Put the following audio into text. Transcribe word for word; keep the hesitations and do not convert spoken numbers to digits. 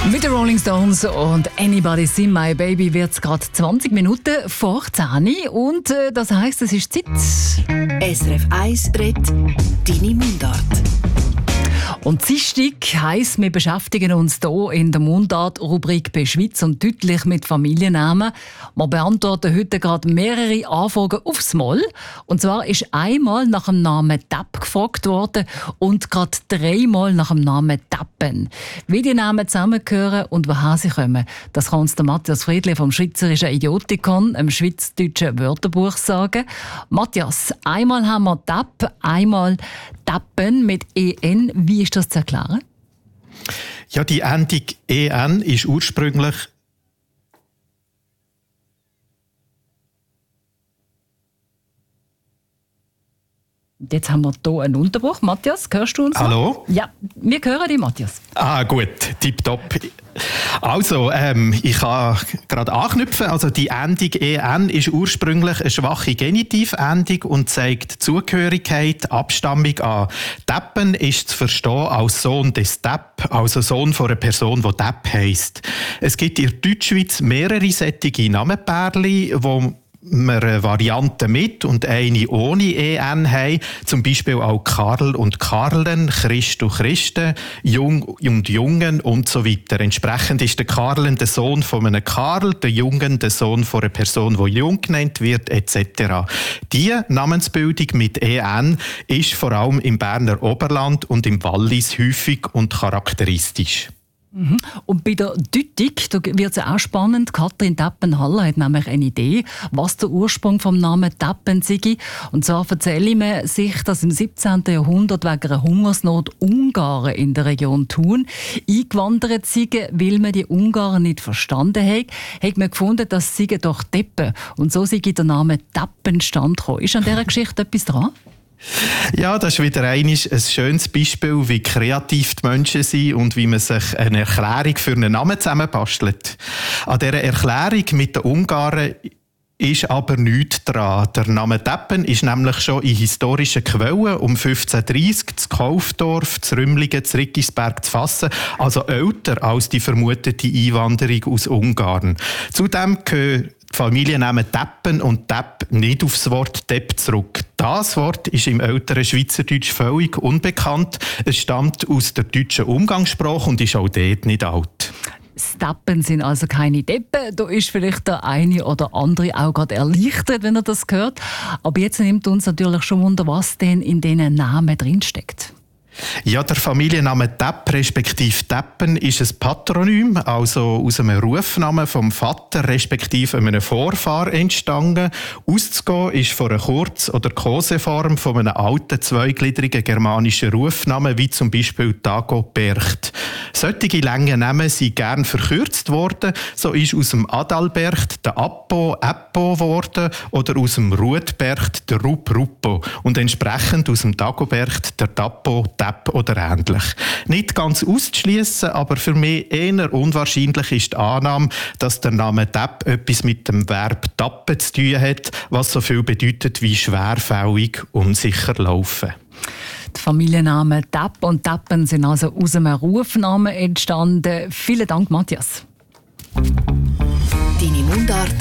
Mit den Rolling Stones und Anybody See My Baby wird es gerade zwanzig Minuten vor zehn Uhr und äh, das heisst, es ist Zeit. S R F eins redet deine Mundart. Und Dienstag heisst, wir beschäftigen uns hier in der Mundart-Rubrik bei Schweiz und deutlich mit Familiennamen. Wir beantworten heute gerade mehrere Anfragen aufs Mal. Und zwar ist einmal nach dem Namen Tapp gefragt worden und gerade dreimal nach dem Namen Tappen. Wie die Namen zusammengehören und woher sie kommen, das kann uns der Matthias Friedli vom Schweizerischen Idiotikon, einem schweizerdeutschen Wörterbuch, sagen. Matthias, einmal haben wir Tapp, einmal Tappen mit E N. Wie ist das zu erklären? Ja, die Endung E N ist ursprünglich Jetzt haben wir hier einen Unterbruch. Matthias, hörst du uns? Hallo? Noch? Ja, wir hören dich, Matthias. Ah, gut, tipptopp. Also, ähm, ich kann gerade anknüpfen. Also, die Endung E N ist ursprünglich eine schwache Genitivendung und zeigt Zugehörigkeit, Abstammung an. Tappen ist zu verstehen als Sohn des Tapp, also Sohn von einer Person, die Tapp heisst. Es gibt in der Deutschschweiz mehrere solche Namenpärchen, die wir eine Variante mit und eine ohne E N haben. Zum Beispiel auch Karl und Karlen, Christ und Christen, Jung und Jungen und so weiter. Entsprechend ist der Karlen der Sohn von einem Karl, der Jungen der Sohn von einer Person, die Jung genannt wird, et cetera. Diese Namensbildung mit E N ist vor allem im Berner Oberland und im Wallis häufig und charakteristisch. Mhm. Und bei der Deutung da wird es auch spannend. Katrin Tappen-Haller hat nämlich eine Idee, was der Ursprung vom Namen Tappen sei. Und zwar erzähle man sich, dass im siebzehnten Jahrhundert wegen einer Hungersnot Ungarn in der Region Thun eingewandert sind, weil man die Ungarn nicht verstanden hat. Hat man gefunden, dass sie doch Deppen. Und so sei der Name Tappen stand gekommen. Ist an dieser Geschichte etwas dran? Ja, das ist wieder ein schönes Beispiel, wie kreativ die Menschen sind und wie man sich eine Erklärung für einen Namen zusammenbastelt. An dieser Erklärung mit den Ungarn ist aber nichts dran. Der Name Tappen ist nämlich schon in historischen Quellen um fünfzehnhundertdreissig zu Kaufdorf, zu Rümlingen, zu Riggisberg zu fassen, also älter als die vermutete Einwanderung aus Ungarn. Zudem gehören die Familiennamen Tappen und Tapp nicht auf das Wort Depp zurück. Das Wort ist im älteren Schweizerdeutsch völlig unbekannt. Es stammt aus der deutschen Umgangssprache und ist auch dort nicht alt. Das Tappen sind also keine Deppen. Da ist vielleicht der eine oder andere auch gerade erleichtert, wenn er das hört. Aber jetzt nimmt uns natürlich schon Wunder, was denn in diesen Namen drinsteckt. Ja, der Familienname Tapp respektive Tappen ist ein Patronym, also aus einem Rufnamen vom Vater respektive einem Vorfahr entstanden. Auszugehen ist von einer Kurz- oder Koseform von einem alten zweigliedrigen germanischen Rufnamen, wie zum Beispiel Dagobert. Solche lange Namen sind gern verkürzt worden. So ist aus dem Adalbert der Appo Eppo geworden oder aus dem Ruetbert der Rup Ruppo und entsprechend aus dem Dagobert der Tappo Tapp oder ähnlich. Nicht ganz auszuschliessen, aber für mich eher unwahrscheinlich ist die Annahme, dass der Name Tapp etwas mit dem Verb tappen zu tun hat, was so viel bedeutet wie schwerfällig, unsicher laufen. Die Familiennamen Tapp und Tappen sind also aus einem Rufnamen entstanden. Vielen Dank, Matthias. Deine Mundart